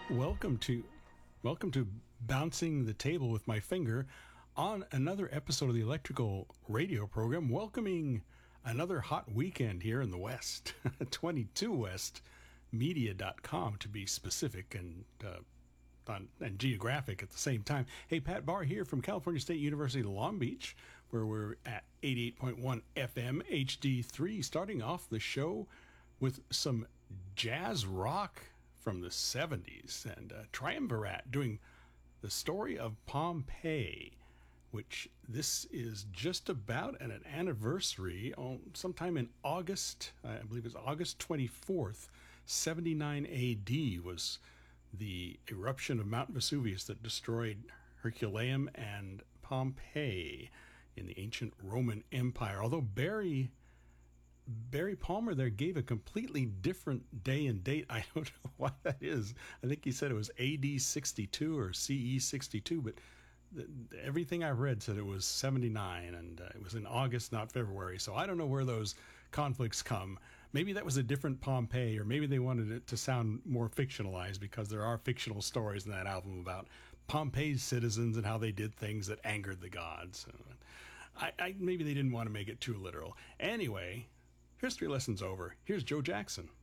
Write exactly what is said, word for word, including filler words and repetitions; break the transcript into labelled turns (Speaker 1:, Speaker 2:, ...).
Speaker 1: Welcome to welcome to Bouncing the Table with My Finger on another episode of the Electrical Radio program, welcoming another hot weekend here in the West. twenty-two west media dot com to be specific and uh, on, and geographic at the same time. Hey, Pat Barr here from California State University, Long Beach, where we're at eighty-eight point one F M H D three, starting off the show with some jazz rock from the seventies, and uh, Triumvirate doing The Story of Pompeii, which this is just about at an anniversary, on, sometime in August, I believe it's August twenty-fourth, seventy-nine A D was the eruption of Mount Vesuvius that destroyed Herculaneum and Pompeii in the ancient Roman Empire. Although Barry Barry Palmer there gave a completely different day and date. I don't know why that is. I think he said it was A D sixty-two or C E sixty-two, but the, everything I read said it was seventy-nine, and uh, it was in August, not February. So I don't know where those conflicts come. Maybe that was a different Pompeii, or maybe they wanted it to sound more fictionalized, because there are fictional stories in that album about Pompeii's citizens and how they did things that angered the gods. I, I maybe they didn't want to make it too literal. Anyway, history lesson's over. Here's Joe Jackson.